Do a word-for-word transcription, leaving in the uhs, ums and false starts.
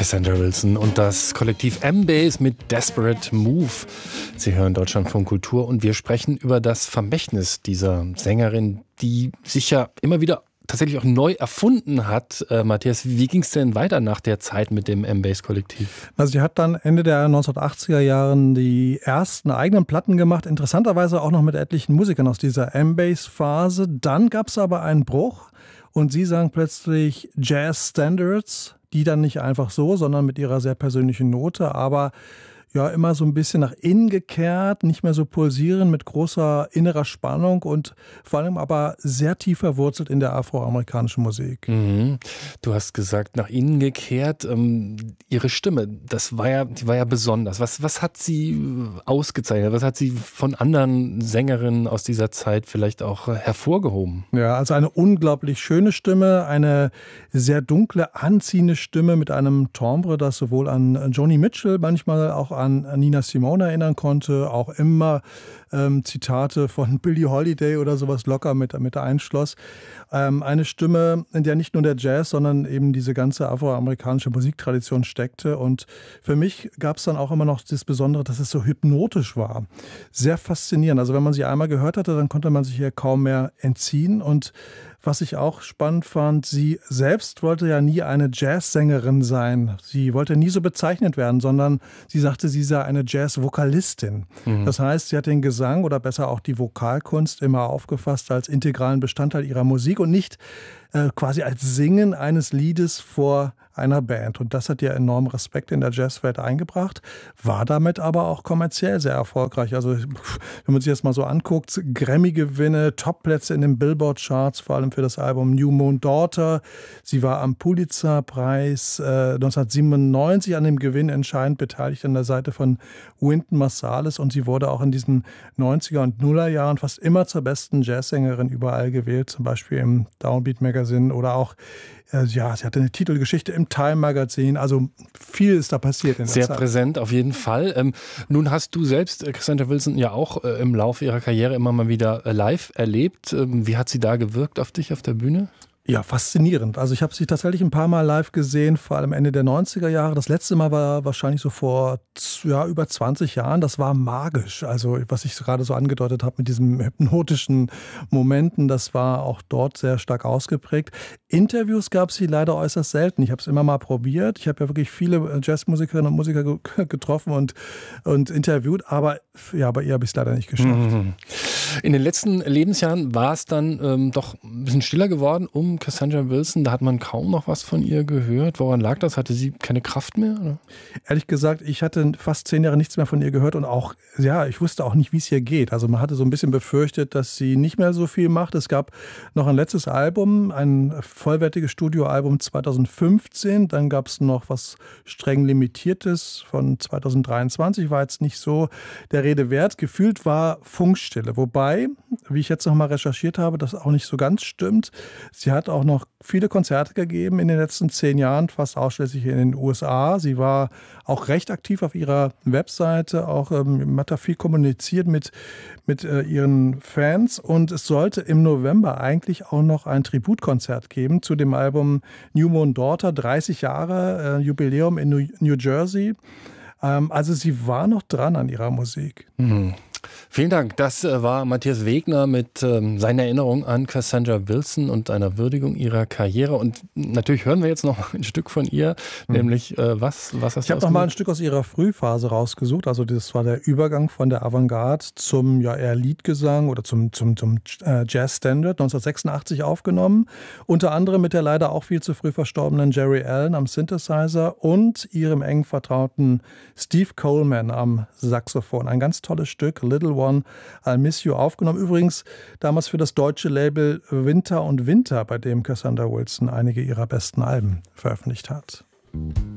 Cassandra Wilson und das Kollektiv M-Bass mit Desperate Move. Sie hören Deutschlandfunk Kultur und wir sprechen über das Vermächtnis dieser Sängerin, die sich ja immer wieder tatsächlich auch neu erfunden hat. Äh, Matthias, wie ging es denn weiter nach der Zeit mit dem M-Bass-Kollektiv? Also sie hat dann Ende der neunzehnhundertachtziger Jahren die ersten eigenen Platten gemacht, interessanterweise auch noch mit etlichen Musikern aus dieser M-Bass-Phase. Dann gab es aber einen Bruch und sie sang plötzlich Jazz-Standards, die dann nicht einfach so, sondern mit ihrer sehr persönlichen Note, aber ja immer so ein bisschen nach innen gekehrt, nicht mehr so pulsieren, mit großer innerer Spannung und vor allem aber sehr tief verwurzelt in der afroamerikanischen Musik. Mhm. Du hast gesagt, nach innen gekehrt. Ähm, ihre Stimme, das war ja, die war ja besonders. Was, was hat sie ausgezeichnet? Was hat sie von anderen Sängerinnen aus dieser Zeit vielleicht auch hervorgehoben? Ja, also eine unglaublich schöne Stimme, eine sehr dunkle, anziehende Stimme mit einem Timbre, das sowohl an Joni Mitchell, manchmal auch an Nina Simone erinnern konnte, auch immer ähm, Zitate von Billie Holiday oder sowas locker mit, mit einschloss. Ähm, eine Stimme, in der nicht nur der Jazz, sondern eben diese ganze afroamerikanische Musiktradition steckte. Und für mich gab es dann auch immer noch das Besondere, dass es so hypnotisch war. Sehr faszinierend. Also wenn man sie einmal gehört hatte, dann konnte man sich hier kaum mehr entziehen. Und was ich auch spannend fand, sie selbst wollte ja nie eine Jazzsängerin sein. Sie wollte nie so bezeichnet werden, sondern sie sagte, sie sei eine Jazzvokalistin. Mhm. Das heißt, sie hat den Gesang oder besser auch die Vokalkunst immer aufgefasst als integralen Bestandteil ihrer Musik und nicht äh, quasi als Singen eines Liedes vor einer Band. Und das hat ihr enormen Respekt in der Jazzwelt eingebracht, war damit aber auch kommerziell sehr erfolgreich. Also wenn man sich das mal so anguckt, Grammy-Gewinne, Topplätze in den Billboard-Charts, vor allem für das Album New Moon Daughter. Sie war am Pulitzer-Preis äh, neunzehnhundertsiebenundneunzig an dem Gewinn entscheidend beteiligt an der Seite von Wynton Marsalis und sie wurde auch in diesen neunziger und nuller Jahren fast immer zur besten Jazzsängerin überall gewählt, zum Beispiel im Downbeat Magazine oder auch ja, sie hatte eine Titelgeschichte im Time-Magazin, also viel ist da passiert in der Sehr Zeit. Präsent, auf jeden Fall. Ähm, nun hast du selbst äh, Cassandra Wilson ja auch äh, im Laufe ihrer Karriere immer mal wieder äh, live erlebt. Ähm, wie hat sie da gewirkt auf dich auf der Bühne? Ja, faszinierend. Also ich habe sie tatsächlich ein paar Mal live gesehen, vor allem Ende der neunziger Jahre. Das letzte Mal war wahrscheinlich so vor ja, über zwanzig Jahren. Das war magisch. Also was ich gerade so angedeutet habe mit diesen hypnotischen Momenten, das war auch dort sehr stark ausgeprägt. Interviews gab es sie leider äußerst selten. Ich habe es immer mal probiert. Ich habe ja wirklich viele Jazzmusikerinnen und Musiker ge- getroffen und, und interviewt, aber ja, bei ihr habe ich es leider nicht geschafft. Mhm. In den letzten Lebensjahren war es dann ähm, doch ein bisschen stiller geworden um Cassandra Wilson. Da hat man kaum noch was von ihr gehört. Woran lag das? Hatte sie keine Kraft mehr? Oder? Ehrlich gesagt, ich hatte fast zehn Jahre nichts mehr von ihr gehört und auch, ja, ich wusste auch nicht, wie es ihr geht. Also man hatte so ein bisschen befürchtet, dass sie nicht mehr so viel macht. Es gab noch ein letztes Album, ein vollwertiges Studioalbum zweitausendfünfzehn. Dann gab es noch was streng Limitiertes von zweitausenddreiundzwanzig. War jetzt nicht so der Rede wert. Gefühlt war Funkstille. Wobei, wie ich jetzt noch mal recherchiert habe, das auch nicht so ganz stimmt. Sie hat auch noch viele Konzerte gegeben in den letzten zehn Jahren, fast ausschließlich in den U S A. Sie war auch recht aktiv auf ihrer Webseite, auch ähm, hat da viel kommuniziert mit, mit äh, ihren Fans. Und es sollte im November eigentlich auch noch ein Tributkonzert geben zu dem Album New Moon Daughter, dreißig Jahre äh, Jubiläum in New, New Jersey. Ähm, also sie war noch dran an ihrer Musik. Mhm. Vielen Dank. Das war Matthias Wegner mit ähm, seiner Erinnerung an Cassandra Wilson und einer Würdigung ihrer Karriere. Und natürlich hören wir jetzt noch ein Stück von ihr, mhm. nämlich äh, was, was hast Ich habe noch mal ein Stück aus ihrer Frühphase rausgesucht. Also das war der Übergang von der Avantgarde zum ja eher Liedgesang oder zum, zum, zum äh, Jazz-Standard, neunzehnhundertsechsundachtzig aufgenommen. Unter anderem mit der leider auch viel zu früh verstorbenen Jerry Allen am Synthesizer und ihrem eng vertrauten Steve Coleman am Saxophon. Ein ganz tolles Stück, Little One, I'll Miss You, aufgenommen. Übrigens damals für das deutsche Label Winter und Winter, bei dem Cassandra Wilson einige ihrer besten Alben veröffentlicht hat.